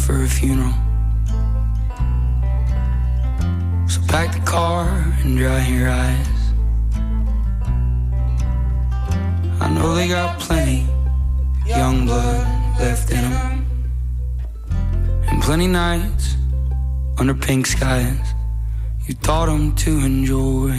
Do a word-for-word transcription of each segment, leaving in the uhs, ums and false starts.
for a funeral. So pack the car and dry your eyes. I know they got plenty young blood left in them, and plenty nights under pink skies you taught them to enjoy.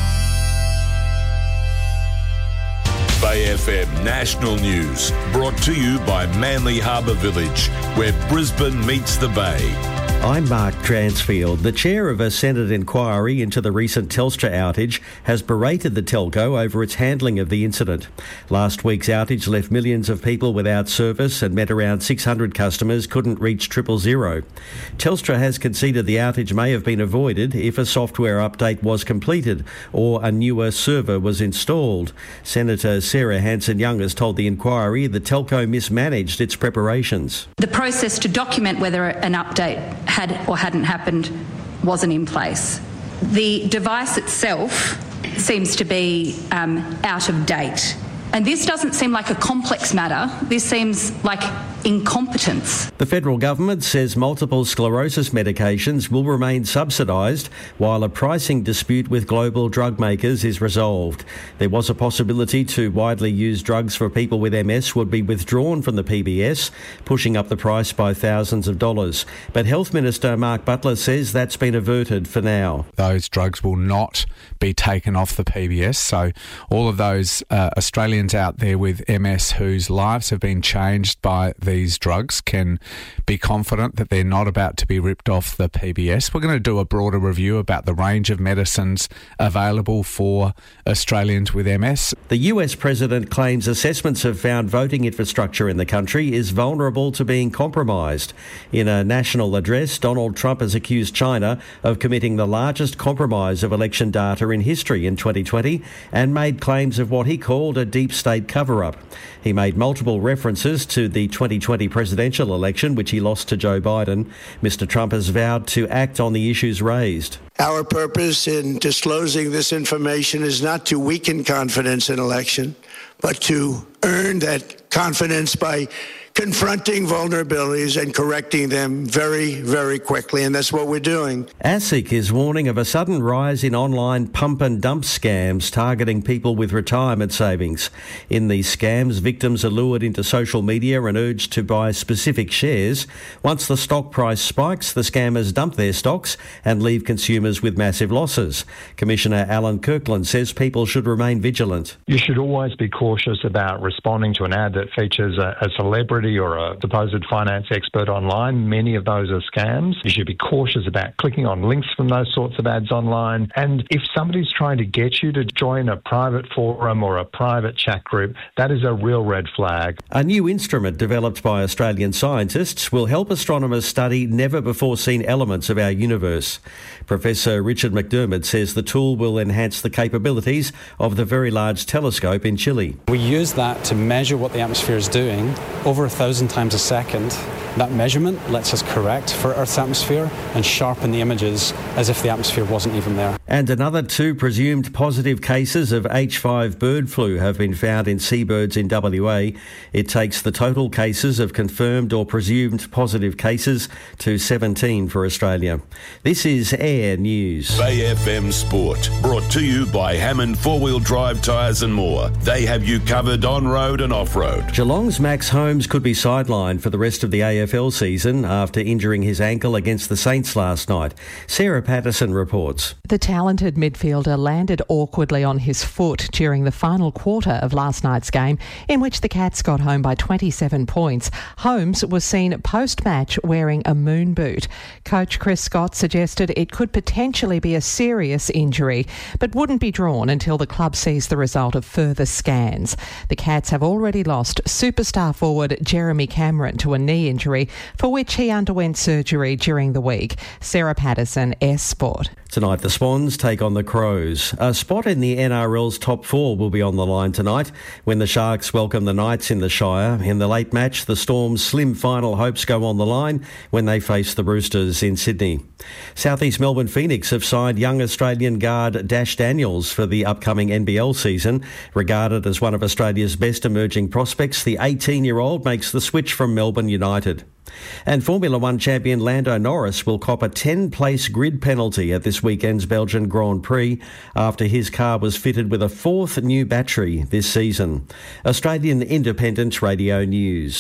Bay F M National News, brought to you by Manly Harbour Village, where Brisbane meets the Bay. I'm Mark Transfield. The chair of a Senate inquiry into the recent Telstra outage has berated the telco over its handling of the incident. Last week's outage left millions of people without service and meant around six hundred customers couldn't reach triple zero. Telstra has conceded the outage may have been avoided if a software update was completed or a newer server was installed. Senator Sarah Hanson-Young has told the inquiry the telco mismanaged its preparations. The process to document whether an update had or hadn't happened wasn't in place. The device itself seems to be um, out of date. And this doesn't seem like a complex matter. This seems like incompetence. The federal government says multiple sclerosis medications will remain subsidised while a pricing dispute with global drug makers is resolved. There was a possibility to widely used drugs for people with M S would be withdrawn from the P B S, pushing up the price by thousands of dollars. But Health Minister Mark Butler says that's been averted for now. Those drugs will not be taken off the P B S, so all of those uh, Australians out there with M S whose lives have been changed by these drugs can be confident that they're not about to be ripped off the P B S. We're going to do a broader review about the range of medicines available for Australians with M S. The U S president claims assessments have found voting infrastructure in the country is vulnerable to being compromised. In a national address, Donald Trump has accused China of committing the largest compromise of election data in history in twenty twenty and made claims of what he called a deep state cover-up. He made multiple references to the twenty twenty presidential election, which he lost to Joe Biden. Mister Trump has vowed to act on the issues raised. Our purpose in disclosing this information is not to weaken confidence in election, but to earn that confidence by confronting vulnerabilities and correcting them very, very quickly, and that's what we're doing. ASIC is warning of a sudden rise in online pump and dump scams targeting people with retirement savings. In these scams, victims are lured into social media and urged to buy specific shares. Once the stock price spikes, the scammers dump their stocks and leave consumers with massive losses. Commissioner Alan Kirkland says people should remain vigilant. You should always be cautious about responding to an ad that features a, a celebrity or a supposed finance expert online. Many of those are scams. You should be cautious about clicking on links from those sorts of ads online. And if somebody's trying to get you to join a private forum or a private chat group, that is a real red flag. A new instrument developed by Australian scientists will help astronomers study never-before-seen elements of our universe. Professor Richard McDermott says the tool will enhance the capabilities of the Very Large Telescope in Chile. We use that to measure what the atmosphere is doing over a thousand times a second. That measurement lets us correct for Earth's atmosphere and sharpen the images as if the atmosphere wasn't even there. And another two presumed positive cases of H five bird flu have been found in seabirds in W A. It takes the total cases of confirmed or presumed positive cases to seventeen for Australia. This is Air News. Bay F M Sport, brought to you by Hammond Four-Wheel Drive Tyres and More. They have you covered on-road and off-road. Geelong's Max Holmes could be sidelined for the rest of the A F L season after injuring his ankle against the Saints last night. Sarah Patterson reports. The talented midfielder landed awkwardly on his foot during the final quarter of last night's game, in which the Cats got home by twenty-seven points. Holmes was seen post-match wearing a moon boot. Coach Chris Scott suggested it could potentially be a serious injury, but wouldn't be drawn until the club sees the result of further scans. The Cats have already lost superstar forward Jeremy Cameron to a knee injury, for which he underwent surgery during the week. Sarah Patterson, S Sport. Tonight the Swans take on the Crows. A spot in the N R L's top four will be on the line tonight when the Sharks welcome the Knights in the Shire. In the late match, the Storm's slim final hopes go on the line when they face the Roosters in Sydney. South East Melbourne Phoenix have signed young Australian guard Dash Daniels for the upcoming N B L season. Regarded as one of Australia's best emerging prospects, the eighteen-year-old makes the switch from Melbourne United. And Formula One champion Lando Norris will cop a ten-place grid penalty at this weekend's Belgian Grand Prix after his car was fitted with a fourth new battery this season. Australian Independent Radio News.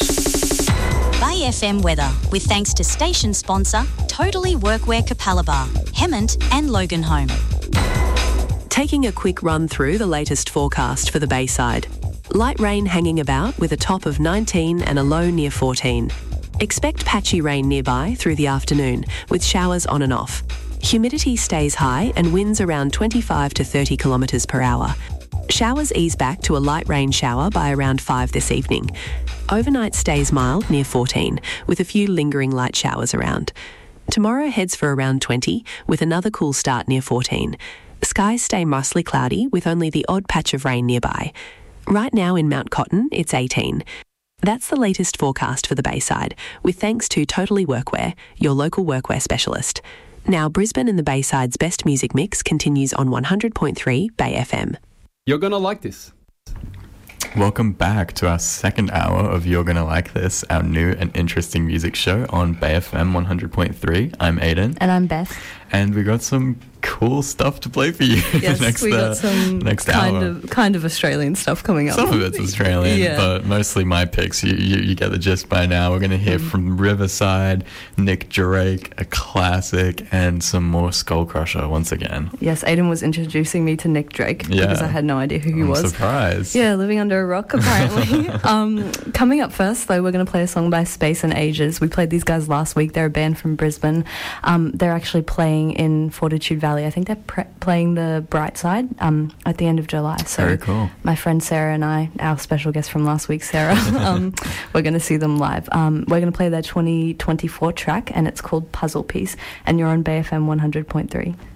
Bay F M weather, with thanks to station sponsor Totally Workwear Capalaba, Hemmant and Loganholme. Taking a quick run through the latest forecast for the Bayside. Light rain hanging about with a top of nineteen and a low near fourteen. Expect patchy rain nearby through the afternoon, with showers on and off. Humidity stays high and winds around twenty-five to thirty kilometres per hour. Showers ease back to a light rain shower by around five this evening. Overnight stays mild near fourteen, with a few lingering light showers around. Tomorrow heads for around twenty, with another cool start near fourteen. Skies stay mostly cloudy, with only the odd patch of rain nearby. Right now in Mount Cotton, it's eighteen. That's the latest forecast for the Bayside, with thanks to Totally Workwear, your local workwear specialist. Now Brisbane and the Bayside's best music mix continues on one hundred point three Bay F M. You're gonna like this. Welcome back to our second hour of You're Gonna Like This, our new and interesting music show on Bay F M one hundred point three. I'm Aiden. And I'm Beth. And we got some cool stuff to play for you. Yes, next, we got uh, some next kind hour. of kind of Australian stuff coming up. Some of it's Australian, yeah. but mostly my picks. You, you, you get the gist by now. We're going to hear mm. from Riverside, Nick Drake, a classic, and some more Skull Crusher once again. Yes, Aiden was introducing me to Nick Drake yeah. because I had no idea who he I'm was. surprised. Yeah, living under a rock apparently. um, coming up first, though, we're going to play a song by Space and Ages. We played these guys last week. They're a band from Brisbane. Um, they're actually playing in Fortitude Valley. I think they're pre- playing the Bright Side um, at the end of July. So very cool. My friend Sarah and I, our special guest from last week, Sarah, um, we're going to see them live. Um, we're going to play their twenty twenty-four track, and it's called Puzzle Piece, and you're on Bay F M one hundred point three.